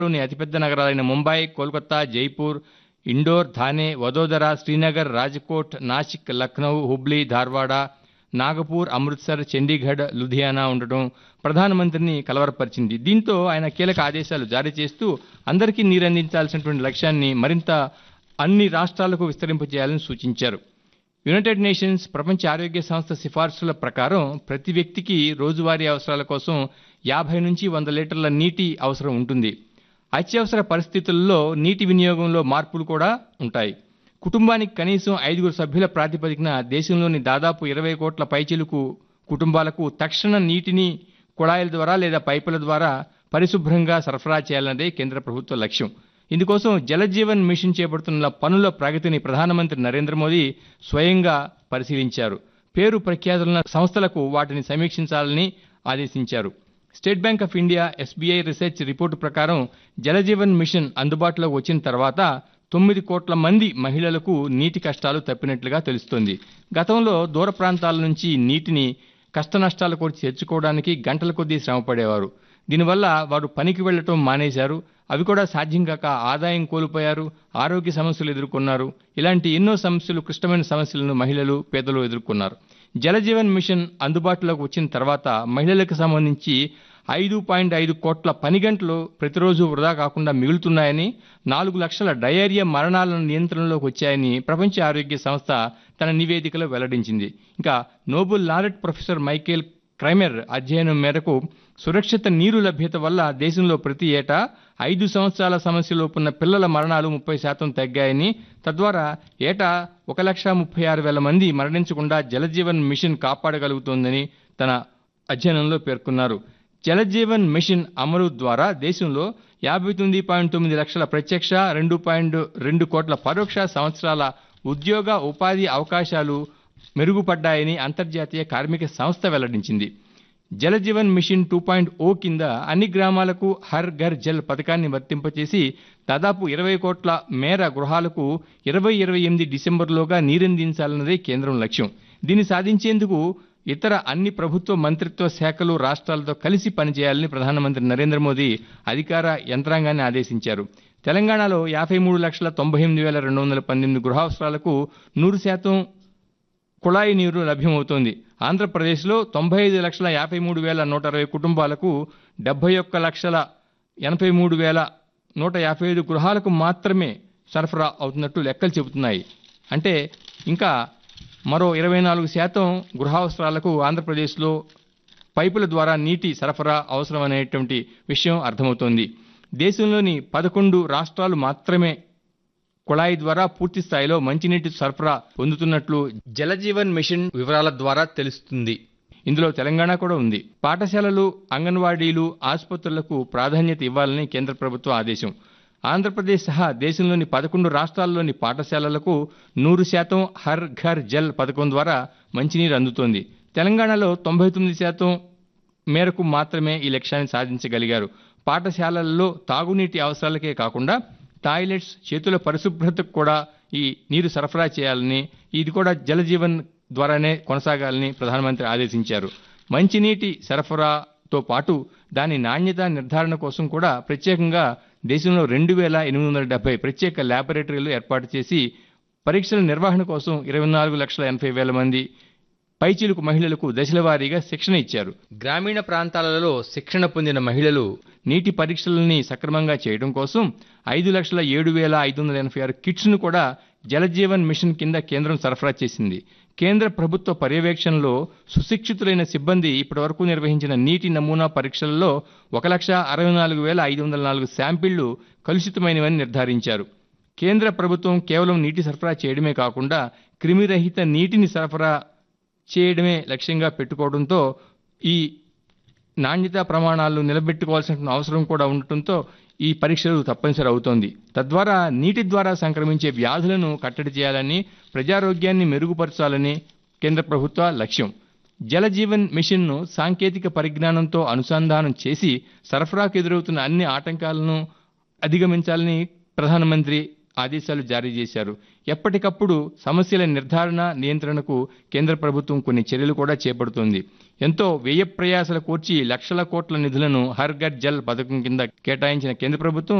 లోని అతిపెద్ద నగరాలైన ముంబై, కోల్కతా, జైపూర్, ఇండోర్, థానే, వదోదర, శ్రీనగర్, రాజ్కోట్, నాసిక్, లఖ్నౌ, హుబ్లీ, ధార్వాడ, నాగపూర్, అమృత్సర్, చండీగఢ్, లుధియానా ఉండటం ప్రధానమంత్రిని కలవరపరిచింది. దీంతో ఆయన కీలక ఆదేశాలు జారీ చేస్తూ అందరికీ నీరందించాల్సినటువంటి లక్ష్యాన్ని మరింత అన్ని రాష్ట్రాలకు విస్తరింపజేయాలని సూచించారు. యునైటెడ్ నేషన్స్ ప్రపంచ ఆరోగ్య సంస్థ సిఫార్సుల ప్రకారం ప్రతి వ్యక్తికి రోజువారీ అవసరాల కోసం 50 నుంచి 100 లీటర్ల నీటి అవసరం ఉంటుంది. అత్యవసర పరిస్థితుల్లో నీటి వినియోగంలో మార్పులు కూడా ఉంటాయి. కుటుంబానికి కనీసం 5 సభ్యుల ప్రాతిపదికన దేశంలోని దాదాపు 20 కోట్ల పైచిలుకు కుటుంబాలకు తక్షణ నీటిని కుళాయిల ద్వారా లేదా పైపుల ద్వారా పరిశుభ్రంగా సరఫరా చేయాలన్నదే కేంద్ర ప్రభుత్వ లక్ష్యం. ఇందుకోసం జలజీవన్ మిషన్ చేపడుతున్న పనుల ప్రగతిని ప్రధానమంత్రి నరేంద్ర మోదీ స్వయంగా పరిశీలించారు. పేరు ప్రఖ్యాతులున్న సంస్థలకు వాటిని సమీక్షించాలని ఆదేశించారు. State bank of India SBI research report ప్రకారం జలజీవన్ మిషన్ అందుబాటులోకి వచ్చిన తర్వాత 9 కోట్ల మంది మహిళలకు నీటి కష్టాలు తప్పినట్లుగా తెలుస్తోంది. గతంలో దూర ప్రాంతాల నుంచి నీటిని కష్టనష్టాల కొరకు తెచ్చుకోవడానికి గంటల కొద్దీ శ్రమపడేవారు. దీనివల్ల వారు పనికి వెళ్లటం మానేశారు. అవి కూడా సాధ్యం కాక ఆదాయం కోల్పోయారు, ఆరోగ్య సమస్యలు ఎదుర్కొన్నారు. ఇలాంటి ఎన్నో సమస్యలు, క్లిష్టమైన సమస్యలను మహిళలు, పేదలు ఎదుర్కొన్నారు. జలజీవన్ మిషన్ అందుబాటులోకి వచ్చిన తర్వాత మహిళలకు సంబంధించి 5.5 కోట్ల పని గంటలు ప్రతిరోజు వృధా కాకుండా మిగులుతున్నాయని, 4 లక్షల డయేరియా మరణాలను నియంత్రణలోకి వచ్చాయని ప్రపంచ ఆరోగ్య సంస్థ తన నివేదికలో వెల్లడించింది. ఇంకా నోబెల్ లారెట్ ప్రొఫెసర్ మైకేల్ క్రైమెర్ అధ్యయనం మేరకు సురక్షిత నీరు లభ్యత వల్ల దేశంలో ప్రతి ఏటా 5 సంవత్సరాల సమస్యలో ఉన్న పిల్లల మరణాలు 30% తగ్గాయని, తద్వారా ఏటా 1,36,000 మంది మరణించకుండా జలజీవన్ మిషన్ కాపాడగలుగుతోందని తన అధ్యయనంలో పేర్కొన్నారు. జలజీవన్ మిషన్ అమలు ద్వారా దేశంలో 59.9 లక్షల ప్రత్యక్ష, 2.2 కోట్ల పరోక్ష సంవత్సరాల ఉద్యోగ ఉపాధి అవకాశాలు మెరుగుపడ్డాయని అంతర్జాతీయ కార్మిక సంస్థ వెల్లడించింది. జలజీవన్ మిషన్ 2.0 కింద అన్ని గ్రామాలకు హర్ ఘర్ జల్ పథకాన్ని వర్తింపచేసి దాదాపు 20 కోట్ల మేర గృహాలకు 2028 డిసెంబర్లోగా నీరందించాలన్నదే కేంద్రం లక్ష్యం. దీన్ని సాధించేందుకు ఇతర అన్ని ప్రభుత్వ మంత్రిత్వ శాఖలు రాష్ట్రాలతో కలిసి పనిచేయాలని ప్రధానమంత్రి నరేంద్ర మోదీ అధికార యంత్రాంగాన్ని ఆదేశించారు. తెలంగాణలో 53,98,218 గృహావసరాలకు 100% కుళాయి నీరు లభ్యమవుతోంది. ఆంధ్రప్రదేశ్లో 95,53,120 కుటుంబాలకు 71,83,155 గృహాలకు మాత్రమే సరఫరా అవుతున్నట్టు లెక్కలు చెబుతున్నాయి. అంటే ఇంకా మరో 24% గృహావసరాలకు ఆంధ్రప్రదేశ్లో పైపుల ద్వారా నీటి సరఫరా అవసరమనేటువంటి విషయం అర్థమవుతోంది. దేశంలోని 11 రాష్ట్రాలు మాత్రమే కుళాయి ద్వారా పూర్తి స్థాయిలో మంచినీటి సరఫరా పొందుతున్నట్లు జలజీవన్ మిషన్ వివరాల ద్వారా తెలుస్తుంది. ఇందులో తెలంగాణ కూడా ఉంది. పాఠశాలలు, అంగన్వాడీలు, ఆసుపత్రులకు ప్రాధాన్యత ఇవ్వాలని కేంద్ర ప్రభుత్వ ఆదేశం. ఆంధ్రప్రదేశ్ సహా దేశంలోని 11 రాష్ట్రాల్లోని పాఠశాలలకు 100% హర్ ఘర్ జల్ పథకం ద్వారా మంచినీరు అందుతోంది. తెలంగాణలో 99% మేరకు మాత్రమే ఈ లక్ష్యాన్ని సాధించగలిగారు. పాఠశాలల్లో తాగునీటి అవసరాలకే కాకుండా టాయిలెట్స్, చేతుల పరిశుభ్రతకు కూడా ఈ నీరు సరఫరా చేయాలని, ఇది కూడా జలజీవన్ ద్వారానే కొనసాగాలని ప్రధానమంత్రి ఆదేశించారు. మంచినీటి సరఫరాతో పాటు దాని నాణ్యత నిర్ధారణ కోసం కూడా ప్రత్యేకంగా దేశంలో 2,870 ప్రత్యేక ల్యాబొరేటరీలు ఏర్పాటు చేసి పరీక్షల నిర్వహణ కోసం 24,80,000 మంది పైచిలుకు మహిళలకు దశలవారీగా శిక్షణ ఇచ్చారు. గ్రామీణ ప్రాంతాలలో శిక్షణ పొందిన మహిళలు నీటి పరీక్షలని సక్రమంగా చేయడం కోసం 5,07,586 కిట్స్ను కూడా జలజీవన్ మిషన్ కింద కేంద్రం సరఫరా చేసింది. కేంద్ర ప్రభుత్వ పర్యవేక్షణలో సుశిక్షితులైన సిబ్బంది ఇప్పటివరకు నిర్వహించిన నీటి నమూనా పరీక్షలలో 1,64,504 శాంపిళ్లు కలుషితమైనవని నిర్ధారించారు. కేంద్ర ప్రభుత్వం కేవలం నీటి సరఫరా చేయడమే కాకుండా క్రిమిరహిత నీటిని సరఫరా చేయడమే లక్ష్యంగా పెట్టుకోవడంతో ఈ నాణ్యతా ప్రమాణాలు నిలబెట్టుకోవాల్సిన అవసరం కూడా ఉండటంతో ఈ పరీక్షలు తప్పనిసరి అవుతోంది. తద్వారా నీటి ద్వారా సంక్రమించే వ్యాధులను కట్టడి చేయాలని, ప్రజారోగ్యాన్ని మెరుగుపరచాలని కేంద్ర ప్రభుత్వ లక్ష్యం. జలజీవన్ మిషన్ను సాంకేతిక పరిజ్ఞానంతో అనుసంధానం చేసి సరఫరాకు ఎదురవుతున్న అన్ని ఆటంకాలను అధిగమించాలని ప్రధానమంత్రి ఆదేశాలు జారీ చేశారు. ఎప్పటికప్పుడు సమస్యల నిర్ధారణ, నియంత్రణకు కేంద్ర ప్రభుత్వం కొన్ని చర్యలు కూడా చేపడుతోంది. ఎంతో వ్యయ ప్రయాసల కోర్చి లక్షల కోట్ల నిధులను హర్ ఘర్ జల్ పథకం కింద కేటాయించిన కేంద్ర ప్రభుత్వం